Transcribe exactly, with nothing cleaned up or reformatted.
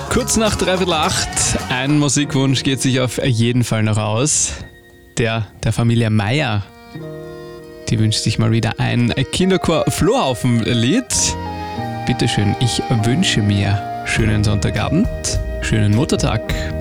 Kurz nach dreiviertel acht, ein Musikwunsch geht sich auf jeden Fall noch aus. Der der Familie Meier. Die wünscht sich mal wieder ein Kinderchor Flohhaufen-Lied. Bitteschön, ich wünsche mir schönen Sonntagabend, schönen Muttertag.